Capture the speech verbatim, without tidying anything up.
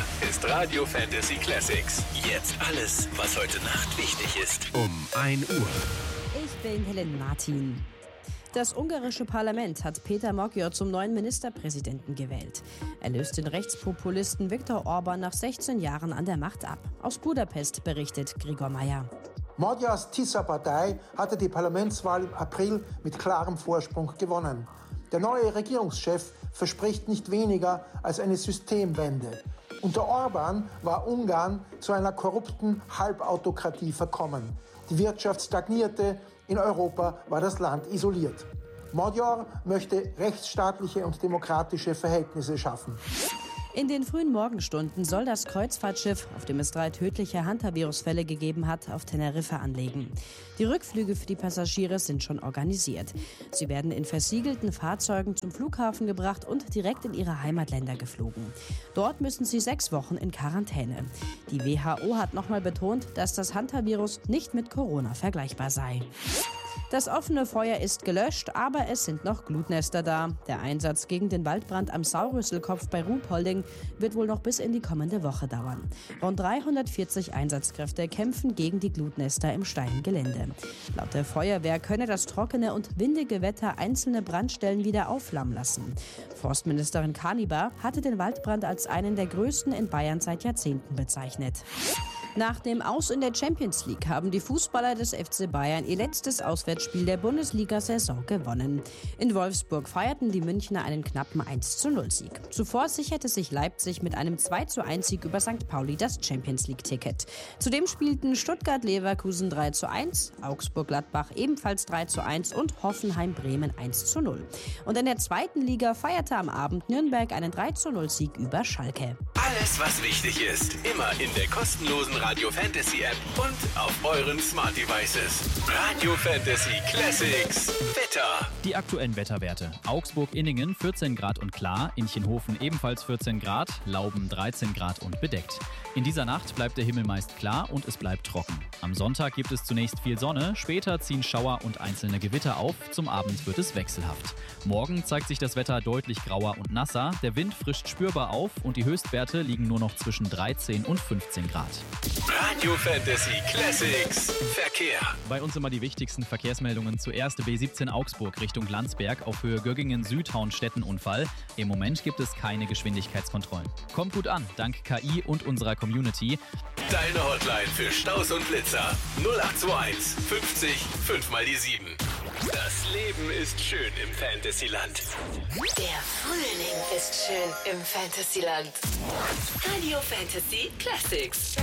ist Radio Fantasy Classics. Jetzt alles, was heute Nacht wichtig ist. Um ein Uhr. Ich bin Helen Martin. Das ungarische Parlament hat Péter Magyar zum neuen Ministerpräsidenten gewählt. Er löst den Rechtspopulisten Viktor Orbán nach sechzehn Jahren an der Macht ab. Aus Budapest berichtet Gregor Meyer. Magyars Tisza-Partei hatte die Parlamentswahl im April mit klarem Vorsprung gewonnen. Der neue Regierungschef verspricht nicht weniger als eine Systemwende. Unter Orbán war Ungarn zu einer korrupten Halbautokratie verkommen. Die Wirtschaft stagnierte, in Europa war das Land isoliert. Magyar möchte rechtsstaatliche und demokratische Verhältnisse schaffen. In den frühen Morgenstunden soll das Kreuzfahrtschiff, auf dem es drei tödliche Hantavirus-Fälle gegeben hat, auf Teneriffa anlegen. Die Rückflüge für die Passagiere sind schon organisiert. Sie werden in versiegelten Fahrzeugen zum Flughafen gebracht und direkt in ihre Heimatländer geflogen. Dort müssen sie sechs Wochen in Quarantäne. Die W H O hat nochmal betont, dass das Hantavirus nicht mit Corona vergleichbar sei. Das offene Feuer ist gelöscht, aber es sind noch Glutnester da. Der Einsatz gegen den Waldbrand am Saurüsselkopf bei Ruhpolding wird wohl noch bis in die kommende Woche dauern. Rund dreihundertvierzig Einsatzkräfte kämpfen gegen die Glutnester im steilen Gelände. Laut der Feuerwehr könne das trockene und windige Wetter einzelne Brandstellen wieder aufflammen lassen. Forstministerin Kanibar hatte den Waldbrand als einen der größten in Bayern seit Jahrzehnten bezeichnet. Nach dem Aus in der Champions League haben die Fußballer des F C Bayern ihr letztes Auswärtsspiel der Bundesliga-Saison gewonnen. In Wolfsburg feierten die Münchner einen knappen eins zu null Sieg. Zuvor sicherte sich Leipzig mit einem zwei zu eins Sieg über Sankt Pauli das Champions League-Ticket. Zudem spielten Stuttgart-Leverkusen drei zu eins, Augsburg-Gladbach ebenfalls drei zu eins und Hoffenheim-Bremen eins zu null. Und in der zweiten Liga feierte am Abend Nürnberg einen drei zu null Sieg über Schalke. Alles, was wichtig ist, immer in der kostenlosen Radio Fantasy App und auf euren Smart Devices. Radio Fantasy Classics Wetter. Die aktuellen Wetterwerte. Augsburg-Inningen vierzehn Grad und klar, Inchenhofen ebenfalls vierzehn Grad, Lauben dreizehn Grad und bedeckt. In dieser Nacht bleibt der Himmel meist klar und es bleibt trocken. Am Sonntag gibt es zunächst viel Sonne, später ziehen Schauer und einzelne Gewitter auf, zum Abend wird es wechselhaft. Morgen zeigt sich das Wetter deutlich grauer und nasser, der Wind frischt spürbar auf und die Höchstwerte liegen nur noch zwischen dreizehn und fünfzehn Grad. Radio Fantasy Classics Verkehr. Bei uns immer die wichtigsten Verkehrsmeldungen. Zuerst B siebzehn Augsburg Richtung Landsberg auf Höhe Göggingen-Süd-Hauenstetten-Unfall. Im Moment gibt es keine Geschwindigkeitskontrollen. Kommt gut an, dank K I und unserer Community. Deine Hotline für Staus und Blitzer null acht zwei eins fünfzig fünf mal die sieben. Das Leben ist schön im Fantasyland. Der Frühling ist schön im Fantasyland. Radio Fantasy Classics.